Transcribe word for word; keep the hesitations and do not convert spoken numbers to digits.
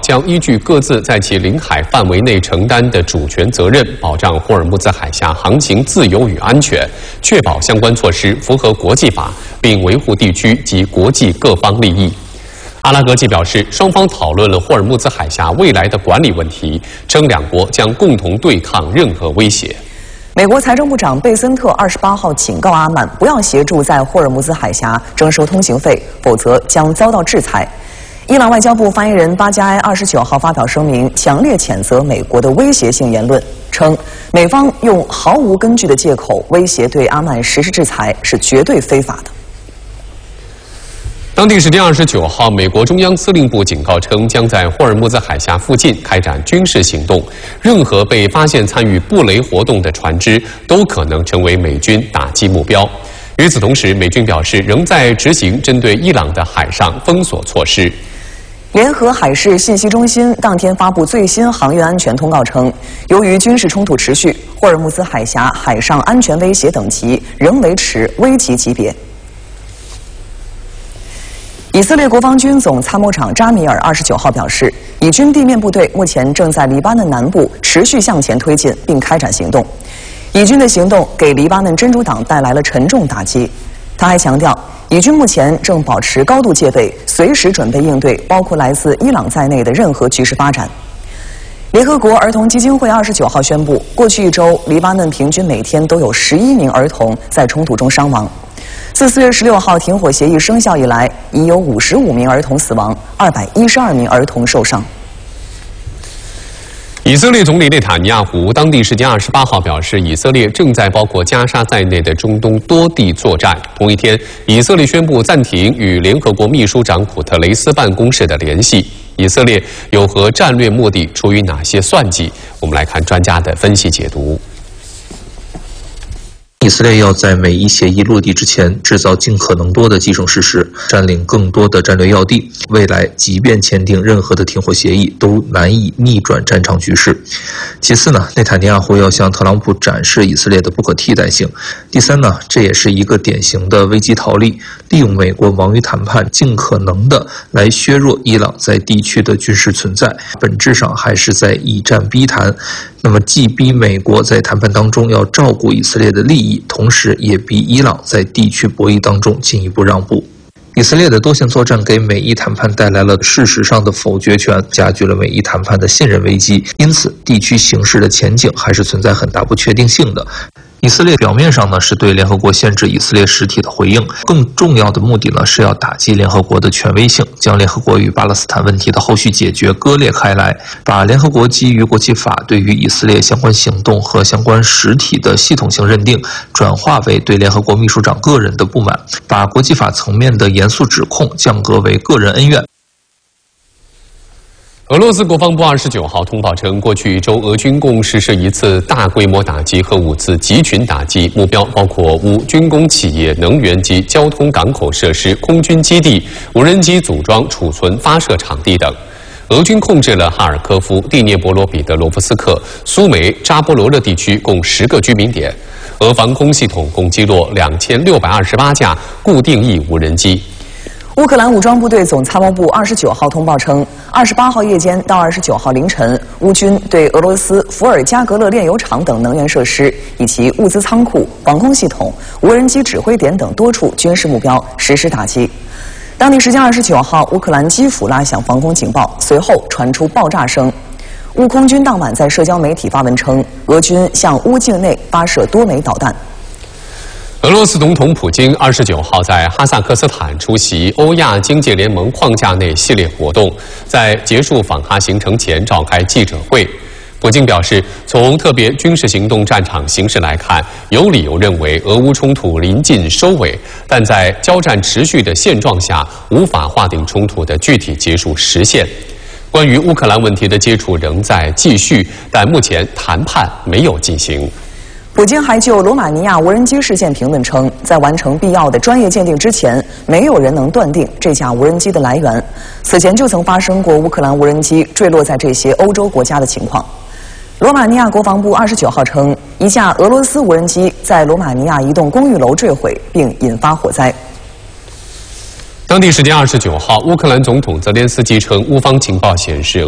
将依据各自在其领海范围内承担的主权责任，保障霍尔木兹海峡航行自由与安全，确保相关措施符合国际法，并维护地区及国际各方利益。阿拉格季表示，双方讨论了霍尔木兹海峡未来的管理问题，称两国将共同对抗任何威胁。 美国财政部长贝森特二十八号警告阿曼，不要协助在霍尔木兹海峡征收通行费，否则将遭到制裁。伊朗外交部发言人巴加埃二十九号发表声明，强烈谴责美国的威胁性言论，称美方用毫无根据的借口威胁对阿曼实施制裁是绝对非法的。 当地时间二十九号，美国中央司令部警告称，将在霍尔木兹海峡附近开展军事行动，任何被发现参与布雷活动的船只都可能成为美军打击目标。与此同时，美军表示仍在执行针对伊朗的海上封锁措施。 联合海事信息中心当天发布最新航运安全通告称，由于军事冲突持续，霍尔木兹海峡海上安全威胁等级仍维持危急级别。以色列国防军总参谋长扎米尔二十九号表示，以军地面部队目前正在黎巴嫩南部持续向前推进，并开展行动。以军的行动给黎巴嫩真主党带来了沉重打击。他还强调，以军目前正保持高度戒备，随时准备应对包括来自伊朗在内的任何局势发展。联合国儿童基金会二十九号宣布，过去一周，黎巴嫩平均每天都有十一名儿童在冲突中伤亡。自四月十六号停火协议生效以来，已有五十五名儿童死亡，二百一十二名儿童受伤。 以色列总理内塔尼亚胡当地时间二十八号表示，以色列正在包括加沙在内的中东多地作战。同一天，以色列宣布暂停与联合国秘书长古特雷斯办公室的联系。以色列有何战略目的，出于哪些算计？我们来看专家的分析解读。 以色列要在美伊协议落地之前制造尽可能多的既成事实，占领更多的战略要地，未来即便签订任何的停火协议都难以逆转战场局势。其次呢，内塔尼亚胡要向特朗普展示以色列的不可替代性。第三呢，这也是一个典型的危机逃离，利用美国忙于谈判，尽可能的来削弱伊朗在地区的军事存在，本质上还是在以战逼谈。那么既逼美国在谈判当中要照顾以色列的利益，同时也逼伊朗在地区博弈当中进一步让步。以色列的多线作战给美伊谈判带来了事实上的否决权，加剧了美伊谈判的信任危机，因此地区形势的前景还是存在很大不确定性的。以色列表面上呢是对联合国限制以色列实体的回应，更重要的目的呢是要打击联合国的权威性，将联合国与巴勒斯坦问题的后续解决割裂开来，把联合国基于国际法对于以色列相关行动和相关实体的系统性认定，转化为对联合国秘书长个人的不满，把国际法层面的严肃指控降格为个人恩怨。 俄罗斯国防部二十九号通报称，过去一周，俄军共实施一次大规模打击和五次集群打击，目标包括无军工企业、能源及交通港口设施、空军基地、无人机组装、储存、发射场地等。俄军控制了哈尔科夫、第聂伯罗彼得罗夫斯克、苏梅、扎波罗热地区共十个居民点。俄防空系统共击落两千六百二十八架固定翼无人机。 乌克兰武装部队总参谋部二十九号通报称，二十八号夜间到二十九号凌晨，乌军对俄罗斯伏尔加格勒炼油厂等能源设施以及物资仓库、防空系统、无人机指挥点等多处军事目标实施打击。当地时间二十九号，乌克兰基辅拉响防空警报，随后传出爆炸声。乌空军当晚在社交媒体发文称，俄军向乌境内发射多枚导弹。 俄罗斯总统普京二十九号在哈萨克斯坦出席欧亚经济联盟框架内系列活动，在结束访哈行程前召开记者会。普京表示，从特别军事行动战场形势来看，有理由认为俄乌冲突临近收尾，但在交战持续的现状下，无法划定冲突的具体结束时限。关于乌克兰问题的接触仍在继续，但目前谈判没有进行。 普京还就罗马尼亚无人机事件评论称，在完成必要的专业鉴定之前，没有人能断定这架无人机的来源。此前就曾发生过乌克兰无人机坠落在这些欧洲国家的情况。罗马尼亚国防部二十九号称，一架俄罗斯无人机在罗马尼亚一栋公寓楼坠毁，并引发火灾。 当地时间二十九号，乌克兰总统泽连斯基称，乌方情报显示